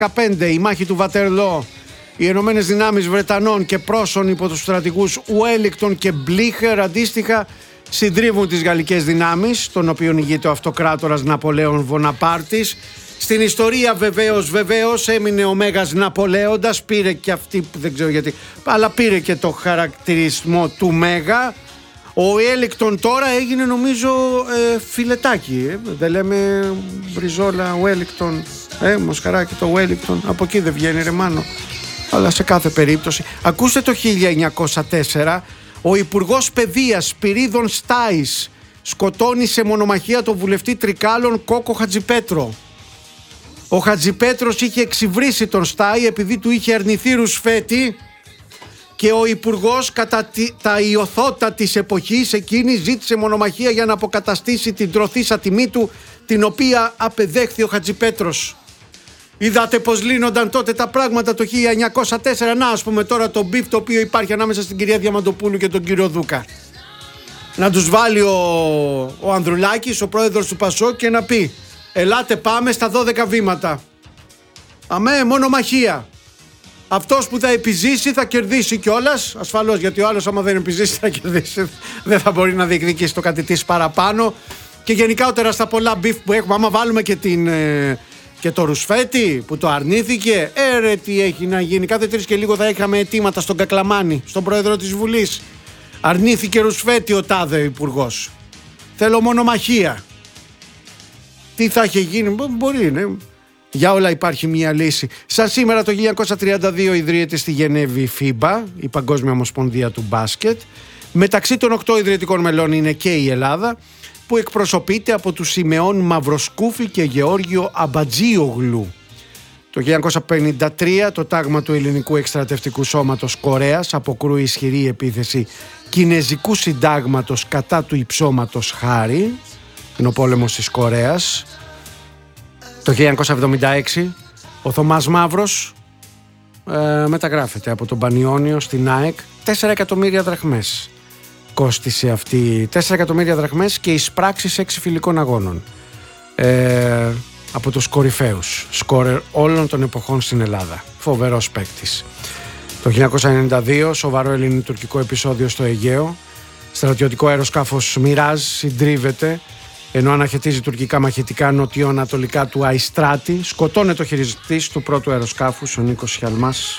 15 η μάχη του Βατερλό. Οι Ηνωμένες Δυνάμεις Βρετανών και Πρώσων υπό τους στρατηγούς Ουέλιγκτον και Μπλίχερ αντίστοιχα συντρίβουν τις γαλλικές δυνάμεις, των οποίων ηγείται ο αυτοκράτορας Ναπολέων Βοναπάρτης. Στην ιστορία βεβαίως έμεινε ο Μέγας Ναπολέοντας, πήρε και αυτή που δεν ξέρω γιατί, αλλά πήρε και το χαρακτηρισμό του Μέγα. Ο Ουέλιγκτον τώρα έγινε νομίζω φιλετάκι, δεν λέμε μπριζόλα Ουέλιγκτον, μοσχαράκι το Ουέλιγκτον, από εκεί δεν βγαίνει ρε μάνο. Αλλά σε κάθε περίπτωση. Ακούστε το 1904, ο Υπουργός Παιδείας Σπυρίδων Στάης σκοτώνει σε μονομαχία τον βουλευτή Τρικάλων Κόκο Χατζιπέτρο. Ο Χατζιπέτρος είχε εξυβρίσει τον Στάη επειδή του είχε αρνηθεί ρουσφέτη και ο Υπουργός κατά τα ιωθώτα της εποχής εκείνη ζήτησε μονομαχία για να αποκαταστήσει την τροθήσα τιμή του, την οποία απεδέχθη ο Χατζιπέτρος. Είδατε πως λύνονταν τότε τα πράγματα το 1904. Να ας πούμε τώρα το μπιφ το οποίο υπάρχει ανάμεσα στην κυρία Διαμαντοπούλου και τον κύριο Δούκα. Να τους βάλει ο Ανδρουλάκης, ο πρόεδρος του ΠΑΣΟΚ, και να πει ελάτε πάμε στα 12 βήματα. Αμέ, μονομαχία. Αυτός που θα επιζήσει θα κερδίσει κιόλας, ασφαλώς, γιατί ο άλλος άμα δεν επιζήσει θα κερδίσει, δεν θα μπορεί να διεκδικήσει το κάτι της παραπάνω. Και γενικότερα στα πολλά μπιφ που έχουμε, άμα βάλουμε και το ρουσφέτη που το αρνήθηκε, ρε τι έχει να γίνει. Κάθε 3 και λίγο θα είχαμε αιτήματα στον Κακλαμάνη, στον πρόεδρο της Βουλής. Αρνήθηκε ρουσφέτη ο τάδε υπουργός. Θέλω μονομαχία. Τι θα είχε γίνει, μπορεί, ναι. Για όλα υπάρχει μια λύση. Σαν σήμερα το 1932 ιδρύεται στη Γενέβη η FIBA, η Παγκόσμια Ομοσπονδία του Μπάσκετ. Μεταξύ των 8 ιδρυτικών μελών είναι και η Ελλάδα, που εκπροσωπείται από τους Σιμεών Μαυροσκούφη και Γεώργιο Αμπατζίογλου. Το 1953 το τάγμα του Ελληνικού Εκστρατευτικού Σώματος Κορέας αποκρούει ισχυρή επίθεση Κινεζικού Συντάγματος κατά του υψώματος Χάρη, είναι ο πόλεμος της Κορέας. Το 1976 ο Θωμάς Μαύρος μεταγράφεται από τον Πανιόνιο στην ΑΕΚ. 4 εκατομμύρια δραχμές κόστισε αυτή, 4 εκατομμύρια δραχμές και εισπράξεις 6 φιλικών αγώνων, από τους κορυφαίους σκόρερ όλων των εποχών στην Ελλάδα. Φοβερός παίκτης. Το 1992 σοβαρό ελληνοτουρκικό επεισόδιο στο Αιγαίο. Στρατιωτικό αεροσκάφος Μιράζ συντρίβεται ενώ αναχαιτίζει τουρκικά μαχητικά νοτιοανατολικά του Αϊστράτη. Σκοτώνεται ο χειριστής του πρώτου αεροσκάφους, ο Νίκος Χιαλμάς.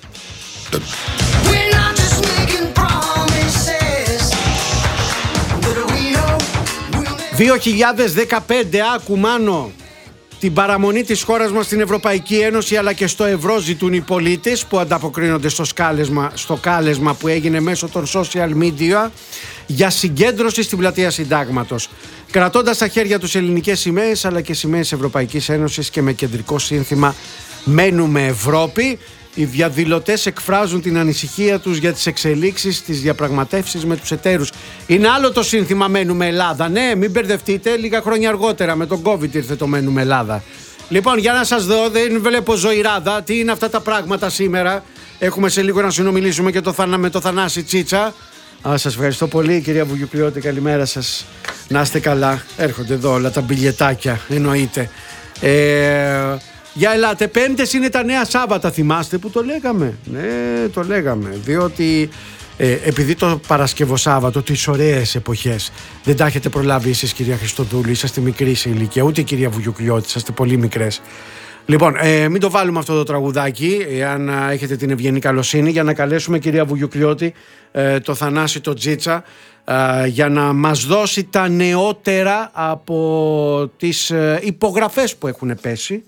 2015, άκου Μάνο, την παραμονή της χώρας μας στην Ευρωπαϊκή Ένωση αλλά και στο ευρώ ζητούν οι πολίτες που ανταποκρίνονται στο κάλεσμα που έγινε μέσω των social media για συγκέντρωση στην πλατεία Συντάγματος, κρατώντας στα χέρια τους ελληνικές σημαίες αλλά και σημαίες Ευρωπαϊκής Ένωσης και με κεντρικό σύνθημα «Μένουμε Ευρώπη». Οι διαδηλωτές εκφράζουν την ανησυχία τους για τις εξελίξεις στις διαπραγματεύσεις με τους εταίρους. Είναι άλλο το σύνθημα «Μένουμε Ελλάδα». Ναι, μην μπερδευτείτε, λίγα χρόνια αργότερα με τον COVID ήρθε το «Μένουμε Ελλάδα». Λοιπόν, για να σας δω, δεν βλέπω ζωηράδα. Τι είναι αυτά τα πράγματα σήμερα. Έχουμε σε λίγο να συνομιλήσουμε και με το Θανάση Τσίτσα. Σας ευχαριστώ πολύ, κυρία Βουγιουκλιώτη, καλημέρα σας. Να είστε καλά. Έρχονται εδώ όλα τα μπιλιετάκια, εννοείται. Για ελάτε, Πέμπτες είναι τα νέα Σάββατα, θυμάστε που το λέγαμε? Ναι, το λέγαμε, διότι επειδή το Παρασκευοσάββατο, τις ωραίες εποχές, δεν τα έχετε προλάβει εσείς, κυρία Χριστοδούλου, είσαστε μικροί σε ηλικία, ούτε η κυρία Βουγιουκλιώτη, είσαστε πολύ μικρές. Λοιπόν, μην το βάλουμε αυτό το τραγουδάκι, εάν έχετε την ευγενή καλοσύνη, για να καλέσουμε, κυρία Βουγιουκλιώτη, το Θανάση το Τζίτσα, για να μας δώσει τα νεότερα από τις υπογραφές που έχουν πέσει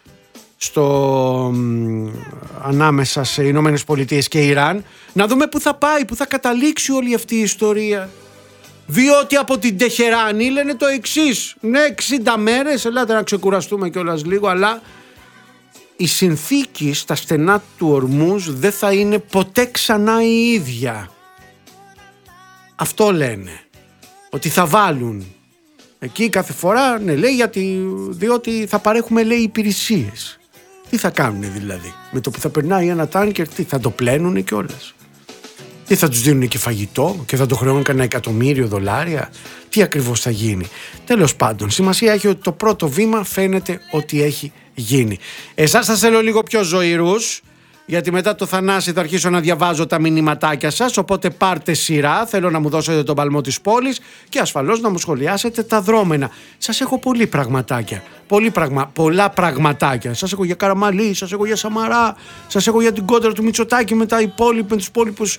ανάμεσα σε Ηνωμένες Πολιτείες και Ιράν, να δούμε πού θα πάει, πού θα καταλήξει όλη αυτή η ιστορία. Διότι από την Τεχεράνη λένε το εξής: ναι, 60 μέρες, ελάτε να ξεκουραστούμε κιόλας λίγο, αλλά η συνθήκη στα στενά του Ορμούζ δεν θα είναι ποτέ ξανά η ίδια. Αυτό λένε, ότι θα βάλουν εκεί κάθε φορά, ναι, λέει, διότι θα παρέχουμε, λέει, υπηρεσίες. Τι θα κάνουν δηλαδή? Με το που θα περνάει ένα τάνκερ, τι θα το πλένουνε κιόλας? Τι θα τους δίνουν και φαγητό και θα το χρεώνουν κανένα $1.000.000? Τι ακριβώς θα γίνει? Τέλος πάντων, σημασία έχει ότι το πρώτο βήμα φαίνεται ότι έχει γίνει. Εσάς σας θέλω λίγο πιο ζωηρούς, γιατί μετά το Θανάση θα αρχίσω να διαβάζω τα μηνυματάκια σας, οπότε πάρτε σειρά, θέλω να μου δώσετε τον παλμό της πόλης και ασφαλώς να μου σχολιάσετε τα δρόμενα. Σας έχω πολύ πραγματάκια, πολλά πραγματάκια. Σας έχω για Καραμαλή, σας έχω για Σαμαρά, σας έχω για την κόντρα του Μητσοτάκη με τους υπόλοιπους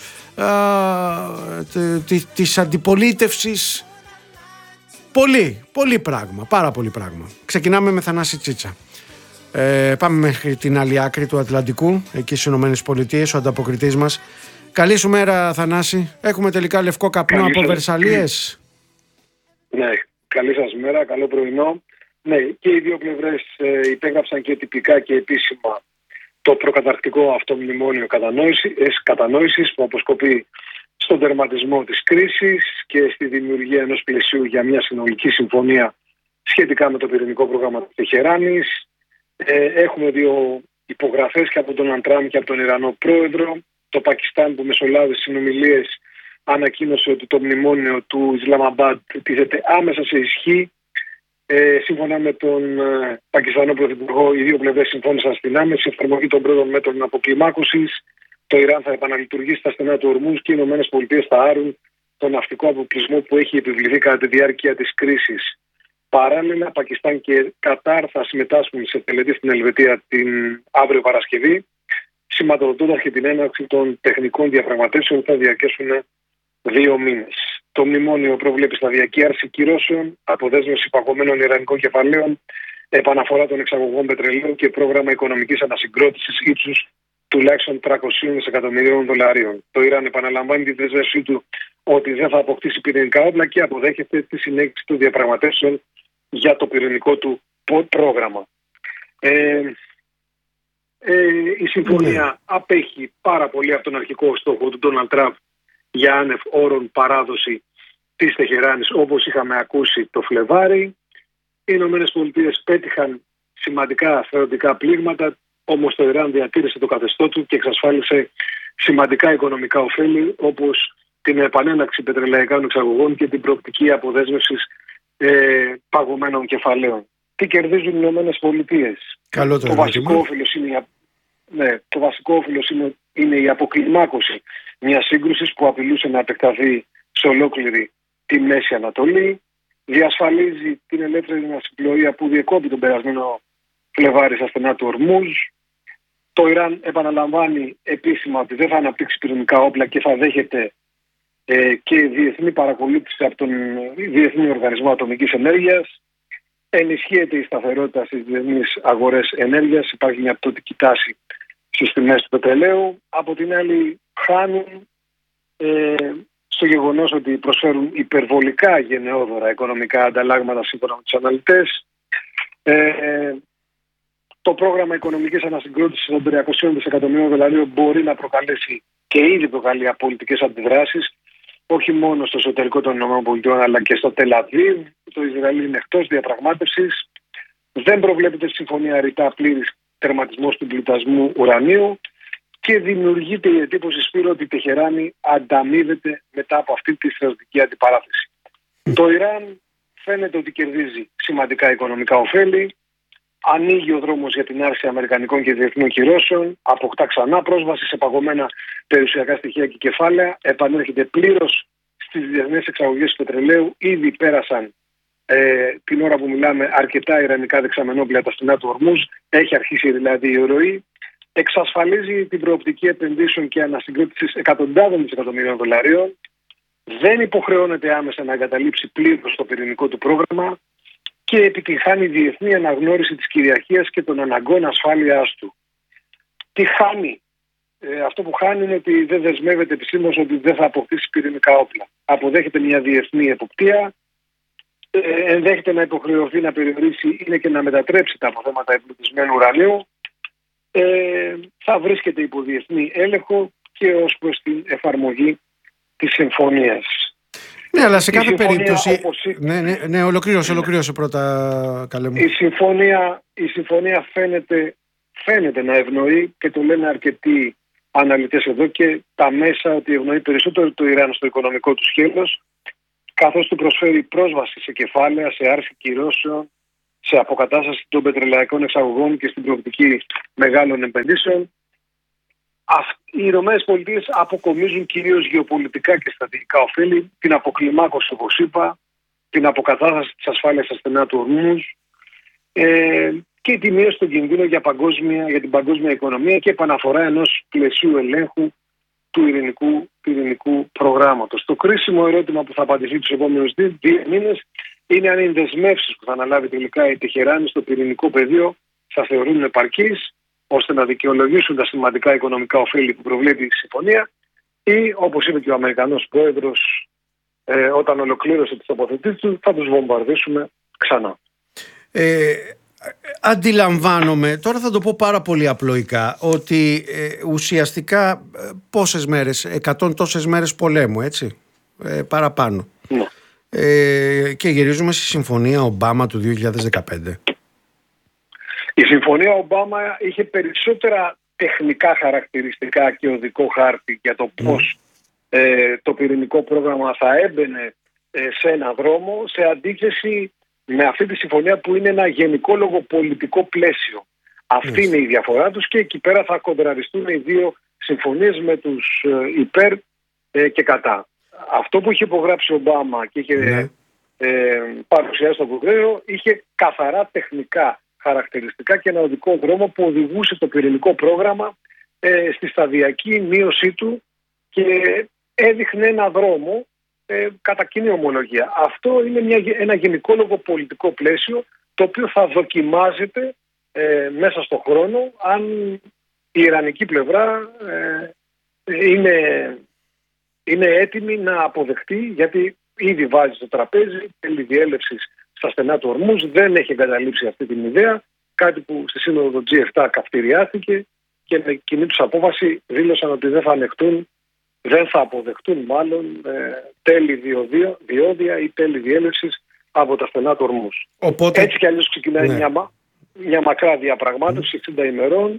της αντιπολίτευσης. Πολύ πράγμα, πάρα πολύ πράγμα. Ξεκινάμε με Θανάση Τσίτσα. Πάμε μέχρι την άλλη άκρη του Ατλαντικού, εκεί στις Ηνωμένες Πολιτείες, ο ανταποκριτής μας. Καλή σου μέρα, Θανάση. Έχουμε τελικά λευκό καπνό από Βερσαλίες. Ναι, καλή σας μέρα, καλό πρωινό. Ναι, και οι δύο πλευρές υπέγραψαν και τυπικά και επίσημα το προκαταρκτικό αυτό μνημόνιο κατανόησης που αποσκοπεί στον τερματισμό της κρίσης και στη δημιουργία ενός πλαισίου για μια συνολική συμφωνία σχετικά με το πυρηνικό πρόγραμμα της Τεχεράνης. Έχουμε δύο υπογραφές και από τον Ντόναλντ Τραμπ και από τον Ιρανό πρόεδρο. Το Πακιστάν που μεσολάβησε συνομιλίες ανακοίνωσε ότι το μνημόνιο του Ισλαμαμπάντ τίθεται άμεσα σε ισχύ. Σύμφωνα με τον Πακιστανό Πρωθυπουργό, οι δύο πλευρές συμφώνησαν στην άμεση εφαρμογή των πρώτων μέτρων αποκλιμάκωσης. Το Ιράν θα επαναλειτουργήσει τα στενά του Ορμούζ και οι ΗΠΑ θα άρουν τον ναυτικό αποκλεισμό που έχει επιβληθεί κατά τη διάρκεια της κρίσης. Παράλληλα, Πακιστάν και Κατάρ θα συμμετάσχουν σε τελετή στην Ελβετία την αύριο Παρασκευή, σηματοδοτώντας και την έναρξη των τεχνικών διαπραγματεύσεων που θα διαρκέσουν 2 μήνες. Το μνημόνιο προβλέπει σταδιακή άρση κυρώσεων, αποδέσμευση παγωμένων ιρανικών κεφαλαίων, επαναφορά των εξαγωγών πετρελαίου και πρόγραμμα οικονομικής ανασυγκρότησης ύψους τουλάχιστον $300 δισεκατομμυρίων. Το Ιράν επαναλαμβάνει τη δέσμευσή του ότι δεν θα αποκτήσει πυρηνικά όπλα και αποδέχεται τη συνέχιση των διαπραγματεύσεων για το πυρηνικό του πρόγραμμα. Η συμφωνία απέχει πάρα πολύ από τον αρχικό στόχο του Ντόναλντ Τραμπ για άνευ όρων παράδοση της Τεχεράνης, όπως είχαμε ακούσει το Φλεβάρι. Οι Ηνωμένες Πολιτείες πέτυχαν σημαντικά θεωρητικά πλήγματα, όμως το Ιράν διατήρησε το καθεστώ του και εξασφάλισε σημαντικά οικονομικά ωφέλη, όπως την επανέναξη πετρελαϊκών εξαγωγών και την προοπτική αποδέσμευσης παγωμένων κεφαλαίων. Τι κερδίζουν οι Ηνωμένες Πολιτείες? Το βασικό όφελος είναι η αποκλιμάκωση μιας σύγκρουσης που απειλούσε να επεκταθεί σε ολόκληρη τη Μέση Ανατολή. Διασφαλίζει την ελεύθερη ναυσιπλοεία που διεκόπη τον περασμένο Φλεβάρι στα στενά του Ορμούζ. Το Ιράν επαναλαμβάνει επίσημα ότι δεν θα αναπτύξει πυρηνικά όπλα και θα δέχεται και διεθνή παρακολούθηση από τον Διεθνή Οργανισμό Ατομικής Ενέργειας. Ενισχύεται η σταθερότητα στις διεθνείς αγορές ενέργειας. Υπάρχει μια πτωτική τάση στις τιμές του πετρελαίου. Από την άλλη, χάνουν στο γεγονός ότι προσφέρουν υπερβολικά γενναιόδωρα οικονομικά ανταλλάγματα σύμφωνα με τους αναλυτές. Το πρόγραμμα οικονομικής ανασυγκρότησης των $300 δισεκατομμυρίων μπορεί να προκαλέσει και ήδη προκαλεί πολιτικές αντιδράσεις, όχι μόνο στο εσωτερικό των ΗΠΑ αλλά και στο Τελαβίβ. Το Ισραήλ είναι εκτός διαπραγμάτευσης. Δεν προβλέπεται συμφωνία ρητά πλήρης τερματισμός του πλουτασμού ουρανίου και δημιουργείται η εντύπωση, Σπύρο, ότι η Τεχεράνη ανταμείβεται μετά από αυτή τη στρατιωτική αντιπαράθεση. Το Ιράν φαίνεται ότι κερδίζει σημαντικά οικονομικά ωφέλη. Ανοίγει ο δρόμος για την άρση αμερικανικών και διεθνών κυρώσεων, αποκτά ξανά πρόσβαση σε παγωμένα περιουσιακά στοιχεία και κεφάλαια, επανέρχεται πλήρως στις διεθνείς εξαγωγές πετρελαίου. Ήδη πέρασαν την ώρα που μιλάμε αρκετά ιρανικά δεξαμενόπλια τα στενά του Ορμούζ, έχει αρχίσει δηλαδή η ροή. Εξασφαλίζει την προοπτική επενδύσεων και ανασυγκρότησης εκατοντάδων δισεκατομμυρίων δολαρίων. Δεν υποχρεώνεται άμεσα να εγκαταλείψει πλήρως το πυρηνικό του πρόγραμμα και επιτυγχάνει διεθνή αναγνώριση της κυριαρχίας και των αναγκών ασφάλειάς του. Τι χάνει? Αυτό που χάνει είναι ότι δεν δεσμεύεται επισήμως ότι δεν θα αποκτήσει πυρηνικά όπλα. Αποδέχεται μια διεθνή εποπτεία, ενδέχεται να υποχρεωθεί να περιορίσει είναι και να μετατρέψει τα αποθέματα εμπλουτισμένου ουρανίου. Θα βρίσκεται υπό διεθνή έλεγχο και ως προς την εφαρμογή της συμφωνίας. Ναι, αλλά σε κάθε περίπτωση. Ναι, ολοκλήρωσε πρώτα, καλέ μου. Η συμφωνία φαίνεται να ευνοεί, και το λένε αρκετοί αναλυτές εδώ και τα μέσα, ότι ευνοεί περισσότερο το Ιράν στο οικονομικό του σκέλος, καθώς του προσφέρει πρόσβαση σε κεφάλαια, σε άρση κυρώσεων, σε αποκατάσταση των πετρελαϊκών εξαγωγών και στην προοπτική μεγάλων επενδύσεων. Οι Ηνωμένες Πολιτείες αποκομίζουν κυρίως γεωπολιτικά και στρατηγικά ωφέλη, την αποκλιμάκωση, όπως είπα, την αποκατάσταση της ασφάλειας στα στενά του Ορμούζ και τη μείωση των κινδύνων για την παγκόσμια οικονομία και επαναφορά ενός πλαισίου ελέγχου του ειρηνικού προγράμματος. Το κρίσιμο ερώτημα που θα απαντηθεί τους επόμενους 2 μήνες είναι αν οι δεσμεύσεις που θα αναλάβει τελικά η Τεχεράνη στο πυρηνικό πεδίο θα θεωρούν επαρκείς ώστε να δικαιολογήσουν τα σημαντικά οικονομικά ωφέλη που προβλέπει η συμφωνία, ή, όπως είπε και ο Αμερικανός πρόεδρος όταν ολοκλήρωσε τις τοποθετήσεις του, θα τους βομβαρδίσουμε ξανά. Αντιλαμβάνομαι, τώρα θα το πω πάρα πολύ απλοϊκά, ότι ουσιαστικά πόσες μέρες, 100 τόσες μέρες πολέμου, έτσι, παραπάνω. Ναι. Και γυρίζουμε στη συμφωνία Ομπάμα του 2015. Η συμφωνία Ομπάμα είχε περισσότερα τεχνικά χαρακτηριστικά και οδικό χάρτη για το πώς το πυρηνικό πρόγραμμα θα έμπαινε σε ένα δρόμο, σε αντίθεση με αυτή τη συμφωνία που είναι ένα γενικόλογο πολιτικό πλαίσιο. Αυτή είναι η διαφορά τους και εκεί πέρα θα κοντραριστούν οι δύο συμφωνίες με τους υπέρ και κατά. Αυτό που είχε υπογράψει ο Ομπάμα και είχε παρουσιάσει στο Κογκρέσο είχε καθαρά τεχνικά χαρακτηριστικά και ένα οδικό δρόμο που οδηγούσε το πυρηνικό πρόγραμμα στη σταδιακή μείωσή του και έδειχνε ένα δρόμο κατά κοινή ομολογία. Αυτό είναι ένα γενικόλογο πολιτικό πλαίσιο το οποίο θα δοκιμάζεται μέσα στον χρόνο αν η ιρανική πλευρά είναι έτοιμη να αποδεχτεί, γιατί ήδη βάζει στο τραπέζι τέλη διέλευσης στα στενά του Ορμούζ, δεν έχει εγκαταλείψει αυτή την ιδέα, κάτι που στη σύνοδο G7 καυτηριάστηκε και με κοινή τους απόφαση δήλωσαν ότι δεν θα αποδεχτούν μάλλον τέλη διόδια ή τέλη διέλευσης από τα στενά του Ορμούζ. Οπότε... Έτσι κι αλλιώς ξεκινάει μια μακρά διαπραγμάτευση 60 ημερών.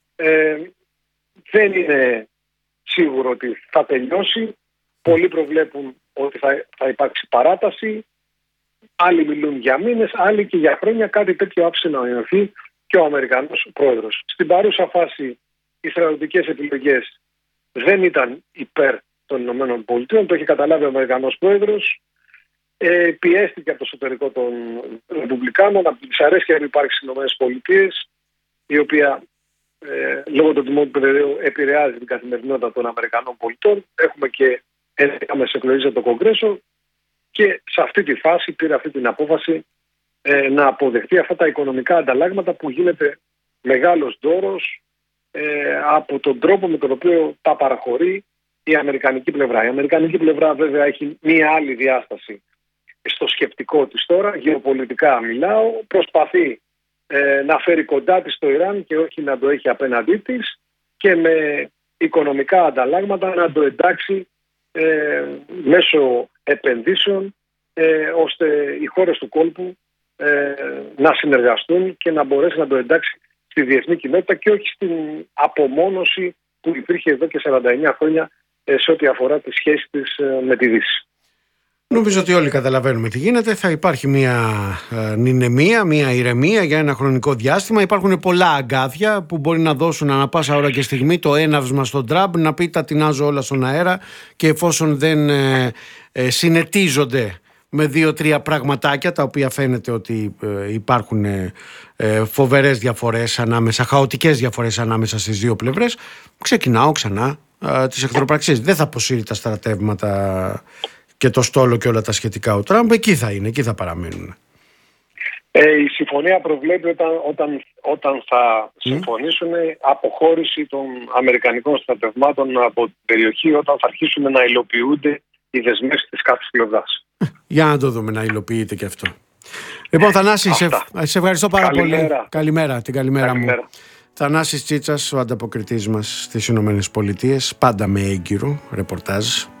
Δεν είναι σίγουρο ότι θα τελειώσει. Πολλοί προβλέπουν ότι θα υπάρξει παράταση. Άλλοι μιλούν για μήνες, άλλοι και για χρόνια. Κάτι τέτοιο άφησε να οριοθεί και ο Αμερικανός πρόεδρος. Στην παρούσα φάση οι στρατιωτικές επιλογές δεν ήταν υπέρ των Ηνωμένων Πολιτείων. Το έχει καταλάβει ο Αμερικανός πρόεδρος. Πιέστηκε από το εσωτερικό των Ρεπουμπλικάνων, από τη δυσαρέσκεια που υπάρχει στις Ηνωμένες Πολιτείες, η οποία λόγω των τιμών του πετρελαίου επηρεάζει την καθημερινότητα των Αμερικανών πολιτών. Έχουμε και άμεσες εκλογές από το Κογκρέσο και σε αυτή τη φάση πήρε αυτή την απόφαση να αποδεχτεί αυτά τα οικονομικά ανταλλάγματα που γίνεται μεγάλος δώρος από τον τρόπο με τον οποίο τα παραχωρεί η αμερικανική πλευρά. Η αμερικανική πλευρά βέβαια έχει μία άλλη διάσταση στο σκεπτικό της τώρα, γεωπολιτικά μιλάω, προσπαθεί να φέρει κοντά της το Ιράν και όχι να το έχει απέναντί της και με οικονομικά ανταλλάγματα να το εντάξει μέσω επενδύσεων ώστε οι χώρες του κόλπου να συνεργαστούν και να μπορέσει να το εντάξει στη διεθνή κοινότητα και όχι στην απομόνωση που υπήρχε εδώ και 49 χρόνια σε ό,τι αφορά τη σχέση της με τη Δύση. Νομίζω ότι όλοι καταλαβαίνουμε τι γίνεται. Θα υπάρχει μια νηνεμία, μια ηρεμία για ένα χρονικό διάστημα. Υπάρχουν πολλά αγκάθια που μπορεί να δώσουν ανά πάσα ώρα και στιγμή το έναυσμα στον Τραμπ να πει τα τεινάζω όλα στον αέρα και εφόσον δεν συνετίζονται με 2-3 πραγματάκια τα οποία φαίνεται ότι υπάρχουν φοβερές διαφορές ανάμεσα, χαοτικές διαφορές ανάμεσα στις δύο πλευρές, ξεκινάω ξανά τις εχθροπραξίες. Δεν θα αποσύρει τα στρατεύματα και το στόλο και όλα τα σχετικά ο Τραμπ, εκεί θα είναι, εκεί θα παραμείνουν. Η συμφωνία προβλέπει όταν θα συμφωνήσουν αποχώρηση των αμερικανικών στρατευμάτων από την περιοχή, όταν θα αρχίσουν να υλοποιούνται οι δεσμεύσεις της κάθε πλευράς. Για να το δούμε να υλοποιείται και αυτό. Λοιπόν, Θανάση, σε ευχαριστώ πάρα πολύ. Καλημέρα, την καλημέρα μου. Θανάσης Τσίτσας, ο ανταποκριτής μας στις Ηνωμένες Πολιτείες, πάντα με έγκυρο ρεπορτάζ.